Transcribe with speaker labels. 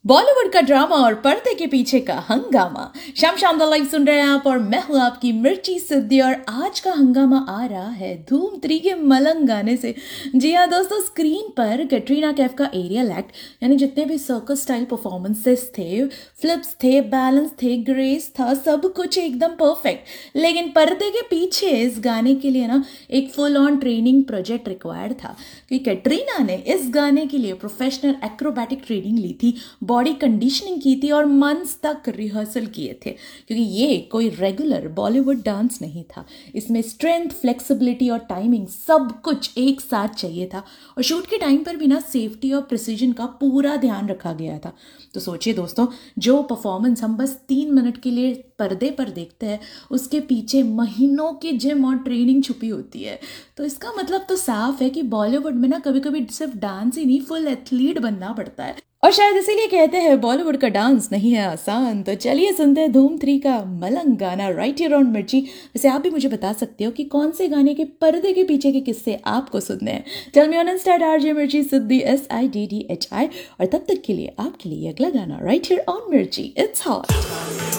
Speaker 1: बॉलीवुड का ड्रामा और पर्दे के पीछे का हंगामा। शाम शाम द लाइव सुन रहे हैं आप और मैं हूं आपकी मिर्ची सिद्धि। और आज का हंगामा आ रहा है धूम 3 के मलंग गाने से। जी हाँ दोस्तों, स्क्रीन पर कैटरीना कैफ का एरियल एक्ट यानी जितने भी सर्कस स्टाइल परफॉर्मेंसेस थे, फ्लिप्स थे, बैलेंस थे, ग्रेस था, सब कुछ एकदम परफेक्ट। लेकिन पर्दे के पीछे इस गाने के लिए ना एक full on training project required था, क्योंकि कैटरीना ने इस गाने के लिए प्रोफेशनल एक्रोबैटिक ट्रेनिंग ली थी, बॉडी कंडीशनिंग की थी और मंथ्स तक रिहर्सल किए थे, क्योंकि ये कोई रेगुलर बॉलीवुड डांस नहीं था। इसमें स्ट्रेंथ, फ्लेक्सिबिलिटी और टाइमिंग सब कुछ एक साथ चाहिए था। और शूट के टाइम पर भी ना सेफ्टी और प्रिसीजन का पूरा ध्यान रखा गया था। तो सोचिए दोस्तों, जो परफॉर्मेंस हम बस 3 मिनट के लिए पर्दे पर देखते हैं, उसके पीछे महीनों की जिम और ट्रेनिंग छुपी होती है। तो इसका मतलब तो साफ है कि बॉलीवुड में ना कभी कभी सिर्फ डांस ही नहीं, फुल एथलीट बनना पड़ता है। और शायद इसीलिए कहते हैं बॉलीवुड का डांस नहीं है आसान। तो चलिए सुनते हैं धूम 3 का मलंग गाना राइट हियर ऑन मिर्ची। वैसे आप भी मुझे बता सकते हो कि कौन से गाने के पर्दे के पीछे के किस्से आपको सुनने हैं। Tell me on Insta RJ मिर्ची सिद्धि SIDDHI। और तब तक के लिए आपके लिए अगला गाना राइट हियर ऑन मिर्ची। It's hot.